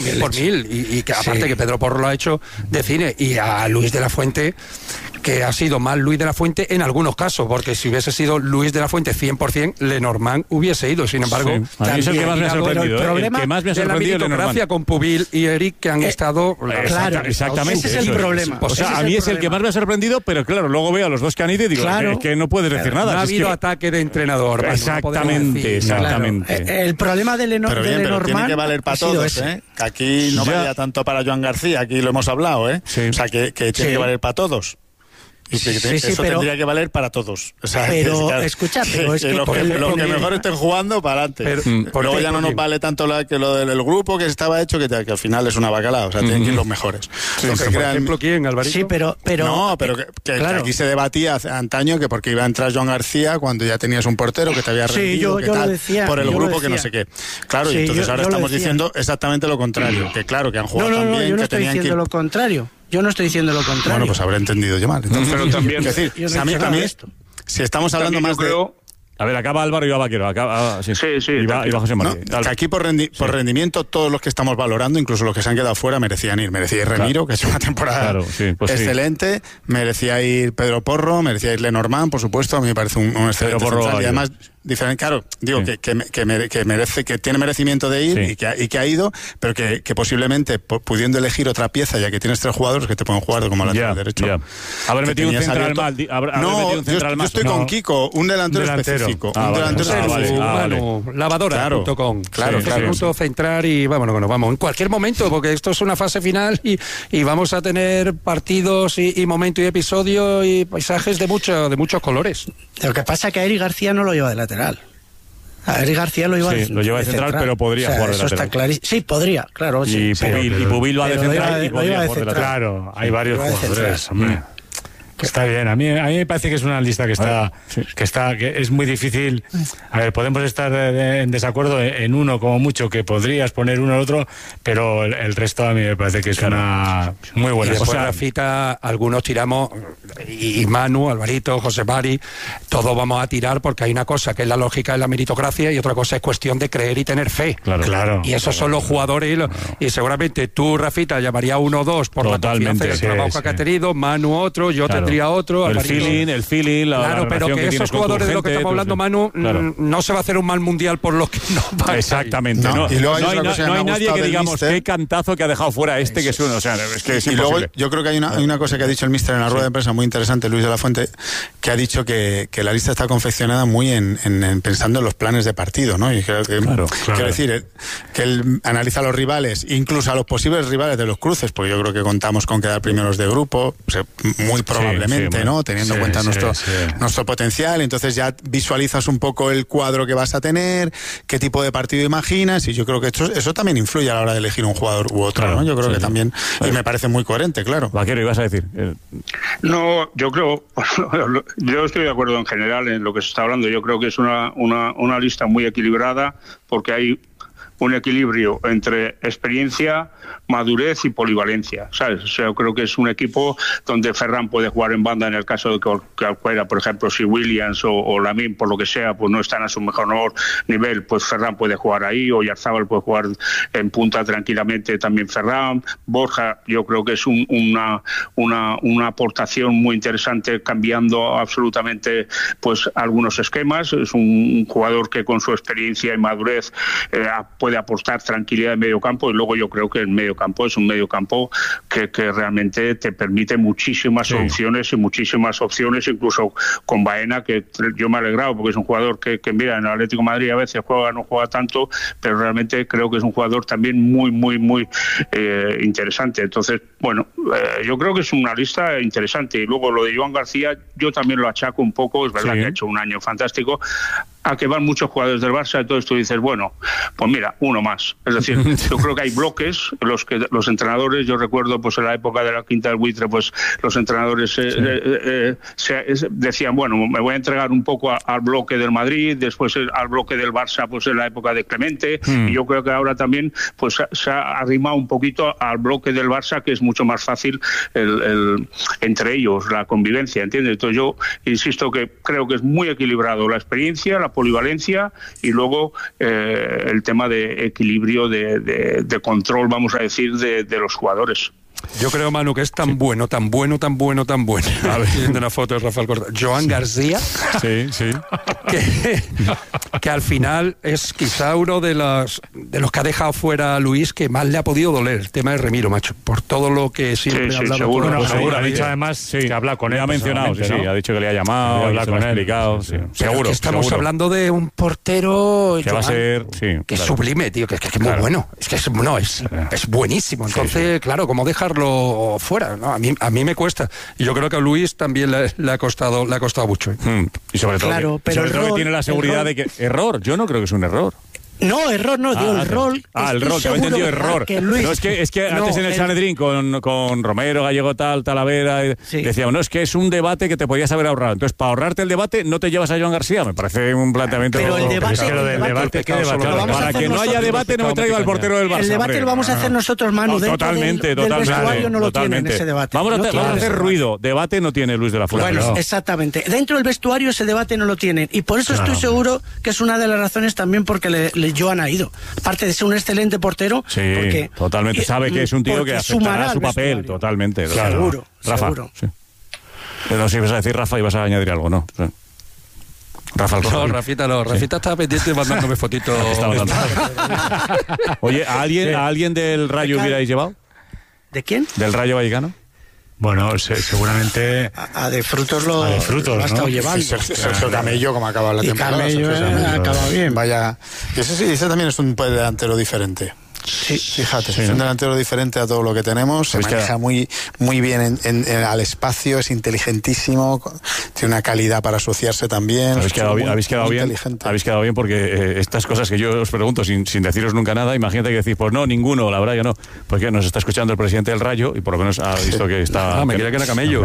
por mil, y que aparte que Pedro Porro lo ha hecho de cine, y a Luis de la Fuente, que ha sido más Luis de la Fuente en algunos casos, porque si hubiese sido Luis de la Fuente 100%, Lenormand hubiese ido. Sin embargo, a mí es el que más me ha sorprendido. El que más me ha sorprendido la meritocracia con Pubil y Eric, que han estado... Claro, exactamente. Ese es el problema. O sea, a mí es el que más me ha sorprendido, pero claro, luego veo a los dos que han ido y digo, es que no puedes decir nada. No ha habido ataque de entrenador. Exactamente. El problema de Lenormand... Tiene que valer para todos, ¿eh? Que aquí no valía tanto para Joan García, aquí lo hemos hablado, ¿eh? Sí. O sea, que tiene que valer para todos. Y eso tendría que valer para todos. O sea, escucha, pero es que los que mejor estén jugando, para adelante. Luego ya no nos vale tanto que lo del grupo que estaba hecho, que al final es una bacalao. O sea, tienen que ir los mejores. Por ejemplo, ¿quién, Alvarito? Sí, pero no, pero que aquí se debatía hace antaño que porque iba a entrar Joan García cuando ya tenías un portero que te había rendido, yo lo decía, por el grupo que no sé qué. Claro, y entonces ahora estamos diciendo exactamente lo contrario. Que claro, que han jugado tan bien, yo no que estoy tenían diciendo que... lo contrario. Yo no estoy diciendo lo contrario. Bueno, pues habré entendido yo mal. Entonces, pero también... Es decir, también si estamos hablando más de... A ver, acaba Álvaro y va Vaquero. Sí. Y va José María. Que aquí por rendimiento todos los que estamos valorando, incluso los que se han quedado fuera, merecían ir. Merecía ir Remiro, que es una temporada excelente. Merecía ir Pedro Porro, merecía ir Lenormand, por supuesto. A mí me parece un excelente central. Y además, diferente, claro, digo que merece, que tiene merecimiento de ir y que ha ido, pero que posiblemente pudiendo elegir otra pieza, ya que tienes tres jugadores que te pueden jugar como lateral derecho. Haber metido un central mal. Yo estoy con Kiko, un delantero específico. Lavadora.com. Claro. Centrar y vamos. En cualquier momento, porque esto es una fase final y vamos a tener partidos y momentos y episodios y paisajes de muchos colores. Lo que pasa es que a Eric García no lo lleva de lateral. A Eric García lo lleva de central, pero podría jugar de lateral. Está clarísimo. Sí, podría, claro. Y Pubil va de central y podría jugar de lateral. Claro, hay varios jugadores, hombre. Está bien, a mí me parece que es una lista que es muy difícil. A ver, podemos estar en desacuerdo en uno como mucho, que podrías poner uno al otro, pero el resto a mí me parece que es una muy buena. Y después Rafita, algunos tiramos, y Manu, Alvarito, José Mari, todos vamos a tirar porque hay una cosa que es la lógica de la meritocracia y otra cosa es cuestión de creer y tener fe. Claro. Y esos son los jugadores y seguramente tú, Rafita, llamaría 1 o 2 por la confianza y el trabajo que ha tenido, Manu otro, yo tendría otro, el feeling, claro, pero que esos jugadores de los que estamos hablando, Manu, no se va a hacer un mal mundial por los que no va. Exactamente. No hay nadie que digamos qué cantazo que ha dejado fuera que es uno. O sea, es que es imposible. Y luego yo creo que hay una cosa que ha dicho el míster en la rueda de prensa muy interesante, Luis de la Fuente, que ha dicho que la lista está confeccionada muy en pensando en los planes de partido, ¿no? Y creo que quiero decir que él analiza a los rivales, incluso a los posibles rivales de los cruces, porque yo creo que contamos con quedar primeros de grupo, muy probablemente, ¿no? Teniendo en cuenta nuestro potencial, entonces ya visualizas un poco el cuadro que vas a tener, qué tipo de partido imaginas, y yo creo que eso también influye a la hora de elegir un jugador u otro, ¿no? Yo creo que también, y me parece muy coherente, claro. Vaquero, ibas a decir. No, yo estoy de acuerdo en general en lo que se está hablando. Yo creo que es una lista muy equilibrada, porque hay un equilibrio entre experiencia, madurez y polivalencia, ¿sabes? O sea, yo creo que es un equipo donde Ferran puede jugar en banda en el caso de que cualquiera, por ejemplo, si Williams o Lamine, por lo que sea, pues no están a su mejor nivel, pues Ferran puede jugar ahí, o Oyarzabal puede jugar en punta tranquilamente también Ferran. Borja, yo creo que es una aportación muy interesante, cambiando absolutamente pues algunos esquemas. Es un jugador que con su experiencia y madurez puede aportar tranquilidad en medio campo, y luego yo creo que el medio campo es un medio campo que realmente te permite muchísimas soluciones y muchísimas opciones, incluso con Baena, que yo me he alegrado porque es un jugador que mira, en el Atlético de Madrid a veces no juega tanto, pero realmente creo que es un jugador también muy interesante. Entonces, yo creo que es una lista interesante. Y luego lo de Joan García, yo también lo achaco un poco, es verdad que ha hecho un año fantástico, a que van muchos jugadores del Barça, entonces tú dices, pues mira, uno más. Es decir, yo creo que hay bloques, los entrenadores, yo recuerdo pues en la época de la Quinta del Buitre, pues los entrenadores decían, me voy a entregar un poco al bloque del Madrid, después al bloque del Barça, pues en la época de Clemente, y yo creo que ahora también pues se ha arrimado un poquito al bloque del Barça, que es mucho más fácil entre ellos la convivencia, ¿entiendes? Entonces yo insisto que creo que es muy equilibrado la experiencia, la polivalencia y luego el tema de equilibrio, de control, vamos a decir, de los jugadores. Yo creo, Manu, que es tan bueno. A ver, viendo una foto de Rafael Cortés. Joan García. Sí. Que al final es quizá uno de los que ha dejado fuera a Luis que más le ha podido doler el tema de Remiro, macho. Por todo lo que siempre ha hablado. Seguro. Ha dicho además que habla con él. Ha mencionado, ha dicho que le ha llamado, habla con él, explicado. Sí. Seguro. Estamos hablando de un portero que va a ser. Que es sublime, tío. Que es muy bueno. Es que es buenísimo. Entonces, claro, ¿cómo dejarlo fuera? ¿No? A mí me cuesta. Y yo creo que a Luis también le ha costado mucho. Y sobre todo, que tiene la seguridad de que yo no creo que es un error. No, error no, digo el rol. El rol, que me he entendido error. No, es que antes en el Sanedrín con Romero, Gallego Talavera, decíamos, no, es que es un debate que te podías haber ahorrado. Entonces, para ahorrarte el debate, no te llevas a Joan García. Me parece un planteamiento... Pero el debate... Es que lo del debate, ¿qué debate? Para que no haya debate, no me traigo al portero del Barça. El debate lo vamos a hacer nosotros, Manu. Totalmente. Del vestuario no lo tienen ese debate. Vamos a hacer ruido. Debate no tiene Luis de la Fuente. Bueno, exactamente. Dentro del vestuario ese debate no lo tienen. Y por eso estoy seguro que es una de las razones también porque Joan ha ido. Aparte de ser un excelente portero, porque totalmente sabe que es un tío que aceptará su papel, vestuario. Totalmente. Seguro, Rafa, seguro. Sí. Pero si ibas a decir Rafa, ibas a añadir algo, ¿no? Sí. Rafa, Rafita estaba pendiente mandándome fotitos. Oye, ¿a alguien del Rayo hubierais llevado? ¿De quién? ¿Del Rayo Vallecano? Bueno, seguramente... A De Frutos lo ha estado llevando. Sergio Camello, como acaba la temporada. Camello ha acabado bien. Vaya... Ese también es un delantero diferente. Sí. Fíjate, es un delantero diferente a todo lo que tenemos, se maneja muy bien al espacio, es inteligentísimo, tiene una calidad para asociarse también. Habéis quedado bien porque estas cosas que yo os pregunto sin deciros nunca nada, imagínate que decís, pues no, ninguno, la verdad que no, porque nos está escuchando el presidente del Rayo y por lo menos ha visto que está... me creía que era Camello.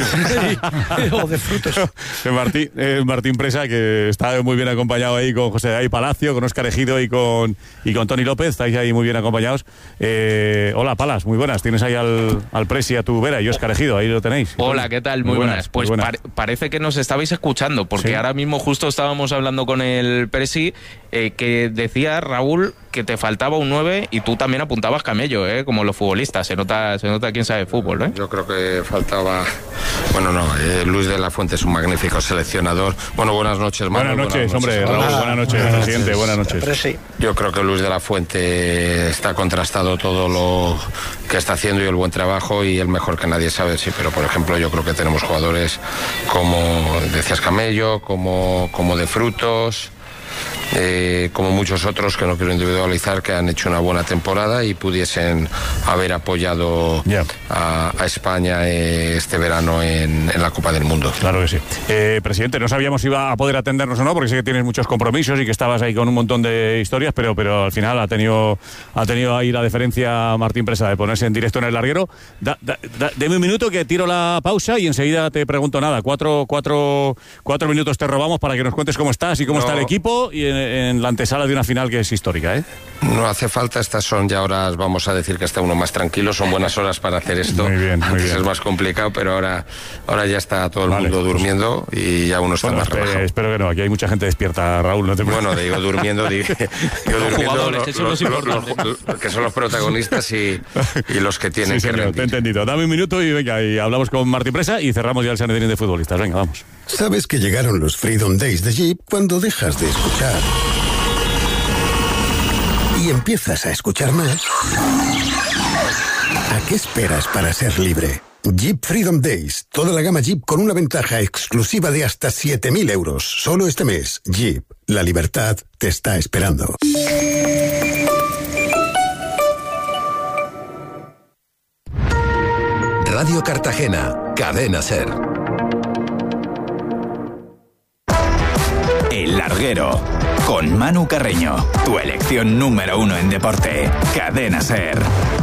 O De Frutos. Martín Presa, que está muy bien acompañado ahí con José David Palacio, con Óscar Ejido y con Toni López, estáis ahí muy bien acompañados. Hola, Palas, muy buenas. Tienes ahí al Presi, a tu Vera y Óscar Ejido, ahí lo tenéis. Hola, ¿qué tal? Muy buenas. Pues parece que nos estabais escuchando, porque ahora mismo justo estábamos hablando con el Presi, que decía, Raúl, que te faltaba un 9 y tú también apuntabas Camello, como los futbolistas. Se nota quién sabe fútbol, ¿eh? Yo creo que faltaba... Luis de la Fuente es un magnífico seleccionador. Bueno, buenas noches, Manu. Buenas noches, hombre, Raúl, buenas noches, presidente, buenas noches. Yo creo que Luis de la Fuente está contrastado todo lo que está haciendo y el buen trabajo, y el mejor que nadie sabe, sí, pero por ejemplo yo creo que tenemos jugadores como decías Camello, como De Frutos, como muchos otros que no quiero individualizar, que han hecho una buena temporada y pudiesen haber apoyado a España este verano en la Copa del Mundo. Claro que sí. Presidente, no sabíamos si iba a poder atendernos o no, porque sé que tienes muchos compromisos y que estabas ahí con un montón de historias, pero al final ha tenido ahí la deferencia Martín Presa de ponerse en directo en el larguero. Deme un minuto que tiro la pausa y enseguida te pregunto nada. Cuatro minutos te robamos para que nos cuentes cómo estás y cómo está el equipo y en la antesala de una final que es histórica, ¿eh? No hace falta, estas son ya horas, vamos a decir que está uno más tranquilo, son buenas horas para hacer esto. Muy bien. Es más complicado, pero ahora ya está todo el mundo durmiendo y ya uno está más relajado. Espero que no, aquí hay mucha gente despierta, Raúl, no te preocupes. Bueno, digo durmiendo, que son los protagonistas y los que tienen que rendir. Te he entendido. Dame un minuto y venga, y hablamos con Martín Presa y cerramos ya el Sanedrín de futbolistas. Venga, vamos. Sabes que llegaron los Freedom Days de Jeep cuando dejas de escuchar y empiezas a escuchar más. ¿A qué esperas para ser libre? Jeep Freedom Days. Toda la gama Jeep con una ventaja exclusiva de hasta 7.000 euros. Solo este mes. Jeep. La libertad te está esperando. Radio Cartagena. Cadena SER. El Larguero, con Manu Carreño, tu elección número 1 en deporte. Cadena SER.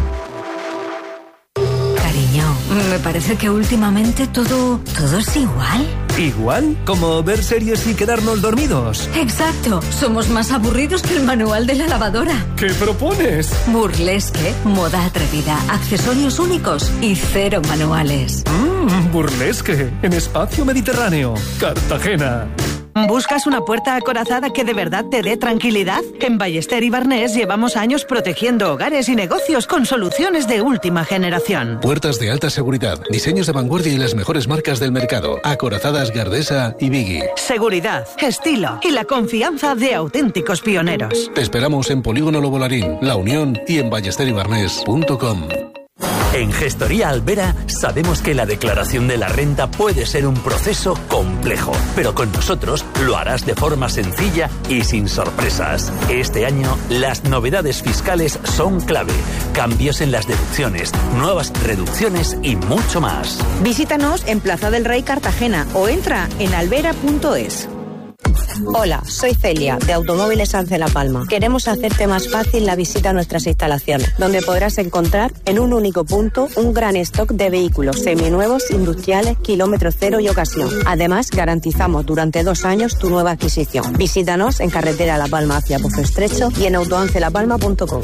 Cariño, me parece que últimamente todo es igual. ¿Igual? ¿Como ver series y quedarnos dormidos? Exacto, somos más aburridos que el manual de la lavadora. ¿Qué propones? Burlesque, moda atrevida, accesorios únicos y 0 manuales. Burlesque, en Espacio Mediterráneo, Cartagena. ¿Buscas una puerta acorazada que de verdad te dé tranquilidad? En Ballester y Barnés llevamos años protegiendo hogares y negocios con soluciones de última generación. Puertas de alta seguridad, diseños de vanguardia y las mejores marcas del mercado. Acorazadas Gardesa y Biggie. Seguridad, estilo y la confianza de auténticos pioneros. Te esperamos en Polígono Lobolarín, La Unión y en ballesteribarnés.com. En Gestoría Albera sabemos que la declaración de la renta puede ser un proceso complejo, pero con nosotros lo harás de forma sencilla y sin sorpresas. Este año las novedades fiscales son clave, cambios en las deducciones, nuevas reducciones y mucho más. Visítanos en Plaza del Rey Cartagena o entra en albera.es. Hola, soy Celia, de Automóviles Ance La Palma. Queremos hacerte más fácil la visita a nuestras instalaciones, donde podrás encontrar en un único punto un gran stock de vehículos seminuevos, industriales, kilómetro cero y ocasión. Además, garantizamos durante 2 años tu nueva adquisición. Visítanos en carretera La Palma hacia Pozo Estrecho y en autoancelapalma.com.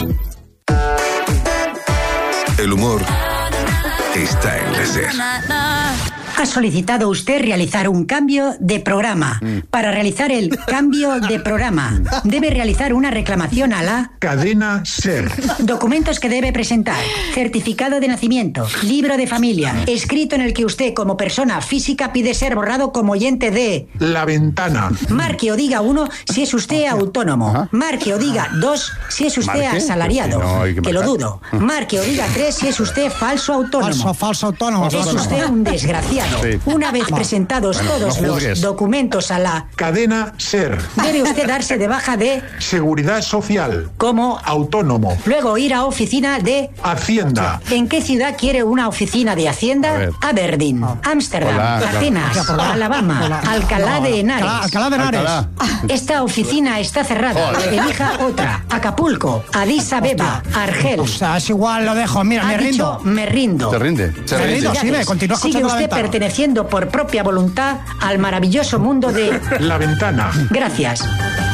El humor está en la SER. Ha solicitado usted realizar un cambio de programa. Para realizar el cambio de programa, debe realizar una reclamación a la cadena SER. Documentos que debe presentar: certificado de nacimiento, libro de familia, escrito en el que usted como persona física pide ser borrado como oyente de La Ventana. Marque o diga 1 si es usted autónomo. Marque o diga 2 si es usted asalariado. Que lo dudo. Marque o diga 3 si es usted falso autónomo. Falso autónomo. Es usted un desgraciado. Sí. Una vez presentados todos los documentos a la cadena SER, debe usted darse de baja de Seguridad Social como autónomo. Luego ir a oficina de Hacienda. ¿En qué ciudad quiere una oficina de Hacienda? Aberdeen, Ámsterdam, Atenas, Alabama, Alcalá de Henares. Alcalá de Henares. Esta oficina está cerrada. Elija otra. Acapulco, Addis Abeba, Argel. O sea, es igual, lo dejo. Mira, me rindo. Me rindo. ¿Se rinde? Se rinde. Sí, continúa Sigue usted perteneciendo por propia voluntad al maravilloso mundo de La Ventana. Gracias.